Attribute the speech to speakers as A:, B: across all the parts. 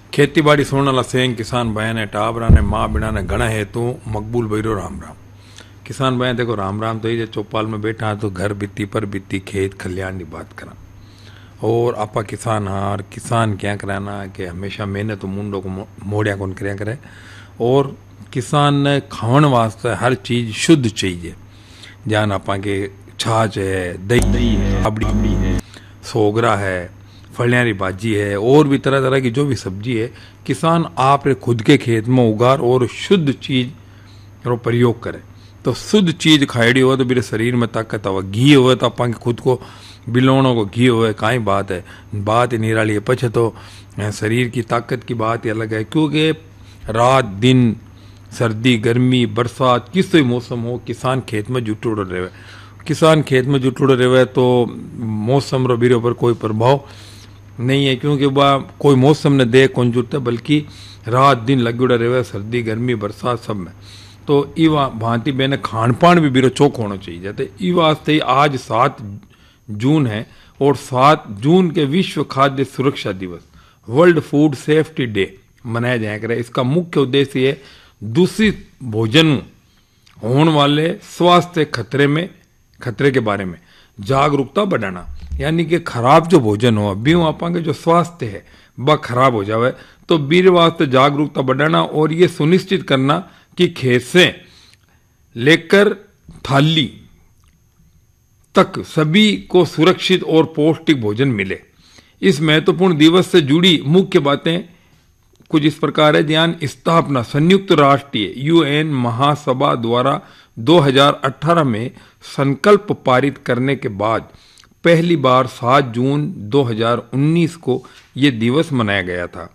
A: खेती बाड़ी सोने वाला सेंग किसान भाई ने टाबरा ने माँ बिना ने गणा है तू मकबूल भैरो राम राम। किसान भाई देखो राम राम तो ये चौपाल में बैठा तो घर बीती पर बीती खेत खलियान की बात करा। और आपा किसान हार किसान क्या कराना कि हमेशा मेहनत मुंडो को मोड़िया कौन करया करे। और किसान ने खावन वास्ते हर चीज शुद्ध चाहिए। जान आपा के छाछ है, दही है, पापड़ी है, सोगरा है, फलियां री भाजी है और भी तरह तरह की जो भी सब्जी है किसान आप खुद के खेत में उगार और शुद्ध चीज रो प्रयोग करे। तो शुद्ध चीज खाएड़ी हो तो मेरे शरीर में ताकत आवे। घी हो तो अपन खुद को बिलोणों को घी हो काई बात है, बात ही निराली है। पछे तो शरीर की ताकत की बात ही अलग है, क्योंकि रात दिन सर्दी गर्मी बरसात किस भी मौसम हो किसान खेत में जुटोड़ो रहे। किसान खेत में जुटोड़ो रहे तो मौसम रो बीरे पर कोई प्रभाव नहीं है, क्योंकि वह कोई मौसम ने देख कौन जुटता, बल्कि रात दिन लगुड़ा रहे सर्दी गर्मी बरसात सब में। तो ई भांति बेने खान पान भी बीरो चौक होना चाहिए। जाते ई वास्ते आज 7 जून है और 7 जून के विश्व खाद्य सुरक्षा दिवस वर्ल्ड फूड सेफ्टी डे मनाया जाएगा। इसका मुख्य उद्देश्य है दूषित भोजन होने वाले स्वास्थ्य खतरे के बारे में जागरूकता बढ़ाना। यानी कि खराब जो भोजन हो अभी आपा के जो स्वास्थ्य है वह खराब हो जावे तो बीर वास्ते जागरूकता बढ़ाना और ये सुनिश्चित करना कि खेत से लेकर थाली तक सभी को सुरक्षित और पौष्टिक भोजन मिले। इस महत्वपूर्ण दिवस से जुड़ी मुख्य बातें कुछ इस प्रकार है। ध्यान स्थापना संयुक्त राष्ट्रीय यूएन महासभा द्वारा 2018 में संकल्प पारित करने के बाद पहली बार 7 जून 2019 को यह दिवस मनाया गया था।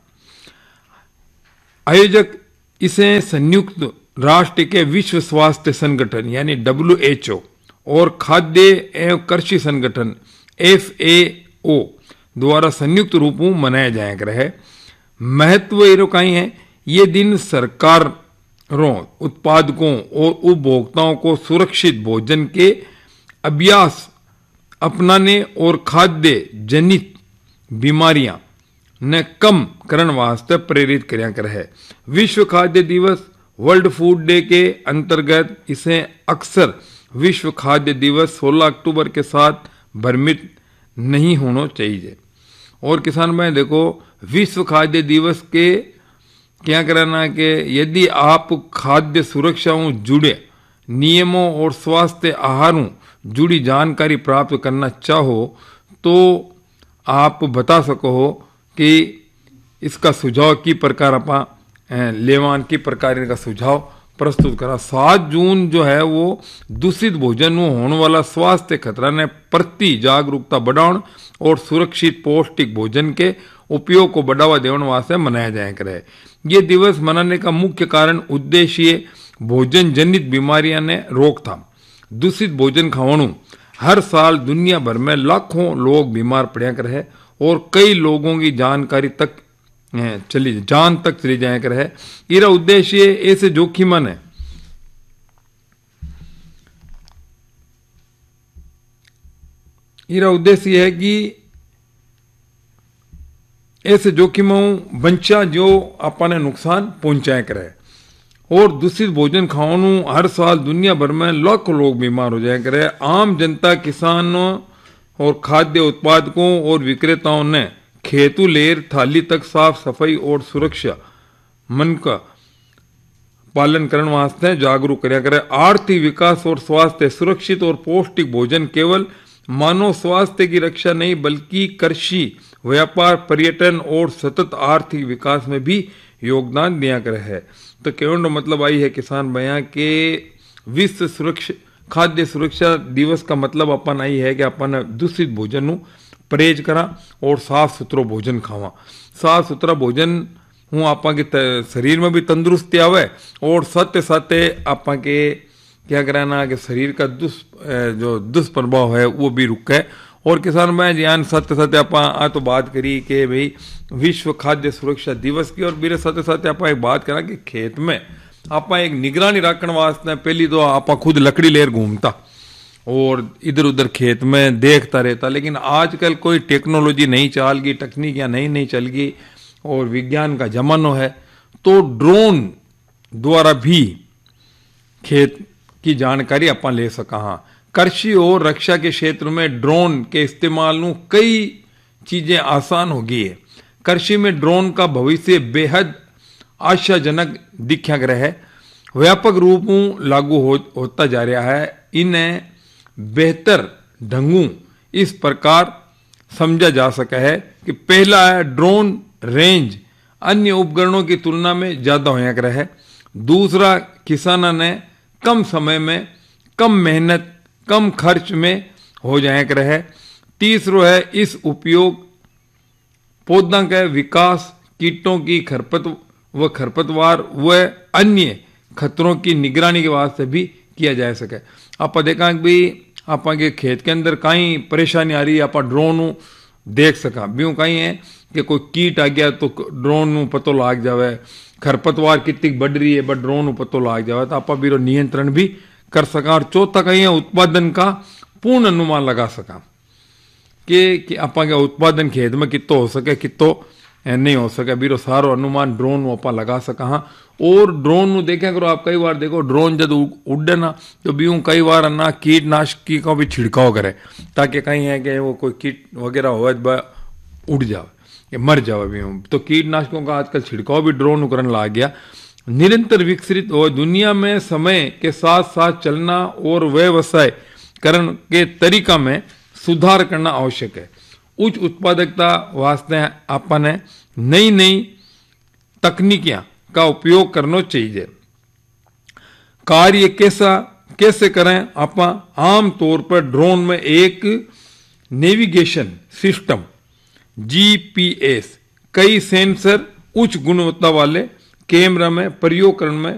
A: आयोजक इसे संयुक्त राष्ट्र के विश्व स्वास्थ्य संगठन यानी WHO और खाद्य एवं कृषि संगठन FAO द्वारा संयुक्त रूप में मनाया जाएगा है। महत्व एरो कहीं है, ये दिन सरकारों उत्पादकों और उपभोक्ताओं को सुरक्षित भोजन के अभ्यास अपनाने और खाद्य जनित बीमारियां ने कम करने वास्ते प्रेरित करया कर है। विश्व खाद्य दिवस वर्ल्ड फूड डे के अंतर्गत इसे अक्सर विश्व खाद्य दिवस 16 अक्टूबर के साथ भ्रमित नहीं होना चाहिए। और किसान भाई देखो विश्व खाद्य दिवस के क्या कराना कि यदि आप खाद्य सुरक्षाओं जुड़े नियमों और स्वास्थ्य आहारों जुड़ी जानकारी प्राप्त करना चाहो तो आप बता सको हो कि इसका सुझाव की प्रकार अपा लेवान की प्रकार इनका सुझाव प्रस्तुत करा। 7 जून जो है वो दूषित भोजन में होने वाला स्वास्थ्य खतरा ने प्रति जागरूकता बढ़ाने और सुरक्षित पौष्टिक भोजन के उपयोग को बढ़ावा देने वास्ते मनाया जाएगा है। ये दिवस मनाने का मुख्य कारण उद्देश्य भोजन जनित बीमारियां ने रोकथाम। दूषित भोजन खावाणु हर साल दुनिया भर में लाखों लोग बीमार पड़ा कर है और कई लोगों की जान तक चली जाया कर है। इरा उद्देश्य ऐसे जोखिमन है है कि ऐसे जोखिमों बंचा जो अपने नुकसान पहुंचाए करे। और दूषित भोजन खावानू हर साल दुनिया भर में लाखों लोग बीमार हो जाया करे। आम जनता किसानों और खाद्य उत्पादकों और विक्रेताओं ने खेतू लेर थाली तक साफ सफाई और सुरक्षा मन का पालन करने वास्ते जागरूक करया करे। आर्थिक विकास और स्वास्थ्य सुरक्षित और पौष्टिक भोजन केवल मानव स्वास्थ्य की रक्षा नहीं बल्कि कृषि व्यापार पर्यटन और सतत आर्थिक विकास में भी योगदान दिया करे है। तो कहने मतलब आई है किसान भैया के विश्व खाद्य सुरक्षा दिवस का मतलब अपन आई है कि अपन दूषित भोजन नु परहेज करा और साफ सुथरो भोजन खावा। साफ सुथरा भोजन हूँ आपा के शरीर में भी तंदुरुस्ती आवे और साथ साथ आपा के क्या कराना कि शरीर का जो दुष्प्रभाव है वो भी रुके। और किसान में ध्यान साथ साथ आप तो बात करी कि भाई विश्व खाद्य सुरक्षा दिवस की और मेरे साथ साथ आप एक बात करा कि खेत में आप एक निगरानी रखने वास्ते पहली तो आप खुद लकड़ी लेर घूमता और इधर उधर खेत में देखता रहता। लेकिन आजकल कोई टेक्नोलॉजी नहीं चल गई, तकनीक या नहीं चल गई और विज्ञान का जमानो है, तो ड्रोन द्वारा भी खेत की जानकारी अपन ले सका। हाँ, कृषि और रक्षा के क्षेत्र में ड्रोन के इस्तेमाल नु कई चीजें आसान हो गई है। कृषि में ड्रोन का भविष्य बेहद आशाजनक दिखा रहा है, व्यापक रूप में लागू होता जा रहा है। इन्हें बेहतर ढंगों इस प्रकार समझा जा सका है कि पहला है, ड्रोन रेंज अन्य उपकरणों की तुलना में ज्यादा होया कर है। दूसरा, किसानों ने कम समय में, कम मेहनत, कम खर्च में हो जाया कर है। तीसरो है, इस उपयोग पौधा के विकास, कीटों की खरपतवार व अन्य खतरों की निगरानी के वास्ते भी किया जा सके। आप देखा कि भाई आप के खेत के अंदर कहीं परेशानी आ रही है, आप ड्रोन देख सका। ब्यों कहीं है कि कोई कीट आ गया तो ड्रोन पतो लाग जावे, खरपतवार कितनी बढ़ रही है बट ड्रोन पतो लाग जावे, तो आप बीरो नियंत्रण भी कर सका। और चौथा कहीं है, उत्पादन का पूर्ण अनुमान लगा सका कि आप उत्पादन खेत में कितो हो सके, कितो नहीं हो सके, बीरो सारो अनुमान ड्रोन आप लगा सका। हाँ, और ड्रोन देखा करो आप, कई बार देखो ड्रोन जब उड़े ना तो बीऊ कई बार ना कीटनाशक का भी छिड़काव करे, ताकि कहीं है कि वो कोई कीट वगैरह हो उड़ जाए, मर जाए बीऊ। तो कीटनाशकों का आजकल छिड़काव भी ड्रोन उपकरण ला गया। निरंतर विकसित हो दुनिया में समय के साथ साथ चलना और व्यवसाय करण के तरीका में सुधार करना आवश्यक है। उच्च उत्पादकता वास्ते अपन नई नई तकनीकियां का उपयोग करना चाहिए। कार्य कैसे करें? आप आम तौर पर ड्रोन में एक नेविगेशन सिस्टम जीपीएस, कई सेंसर, उच्च गुणवत्ता वाले कैमरा में प्रयोग करने में